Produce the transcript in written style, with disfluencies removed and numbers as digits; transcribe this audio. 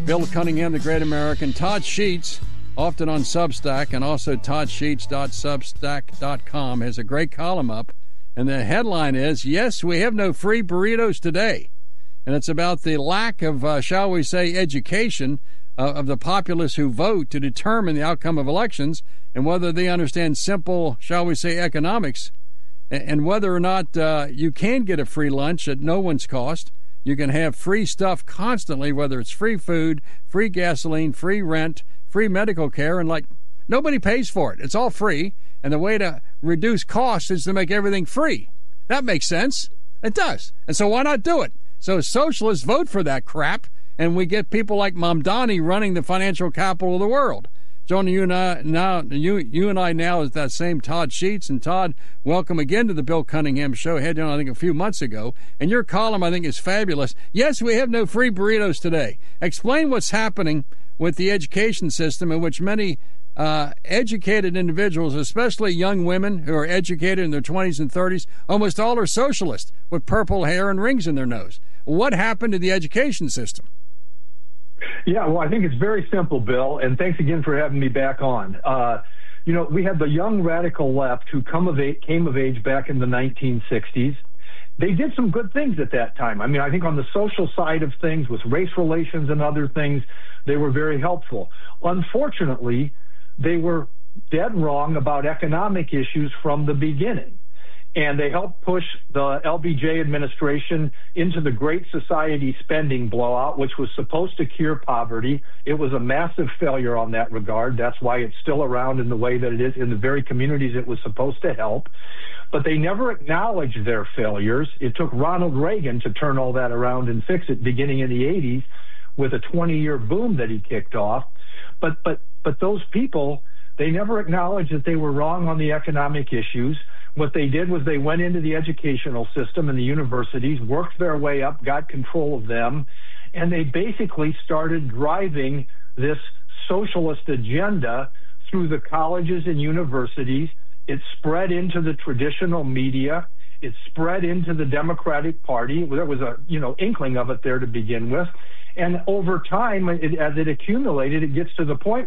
Bill Cunningham, the Great American. Todd Sheets, often on Substack, and also toddsheets.substack.com, has a great column up. And the headline is, yes, we have no free burritos today. And it's about the lack of, shall we say, education of the populace who vote to determine the outcome of elections and whether they understand simple, shall we say, economics, and whether or not you can get a free lunch at no one's cost. You can have free stuff constantly, whether it's free food, free gasoline, free rent, free medical care, and nobody pays for it. It's all free, and the way to reduce costs is to make everything free. That makes sense. It does. And so why not do it? So socialists vote for that crap, and we get people like Mamdani running the financial capital of the world. Joining you and I now is that same Todd Sheets. And Todd, welcome again to the Bill Cunningham Show. Had you on, I think, a few months ago. And your column, I think, is fabulous. Yes, we have no free burritos today. Explain what's happening with the education system in which many educated individuals, especially young women who are educated in their 20s and 30s, almost all are socialists with purple hair and rings in their nose. What happened to the education system? Yeah, well, I think it's very simple, Bill, and thanks again for having me back on. We had the young radical left who came of age back in the 1960s. They did some good things at that time. I mean, I think on the social side of things, with race relations and other things, they were very helpful. Unfortunately, they were dead wrong about economic issues from the beginning. And they helped push the LBJ administration into the Great Society spending blowout, which was supposed to cure poverty. It was a massive failure on that regard. That's why it's still around in the way that it is in the very communities it was supposed to help. But they never acknowledged their failures. It took Ronald Reagan to turn all that around and fix it beginning in the 80s with a 20-year boom that he kicked off. But those people, they never acknowledged that they were wrong on the economic issues. What they did was they went into the educational system and the universities, worked their way up, got control of them, and they basically started driving this socialist agenda through the colleges and universities. It spread into the traditional media. It spread into the Democratic Party. There was a inkling of it there to begin with. And over time, as it accumulated, it gets to the point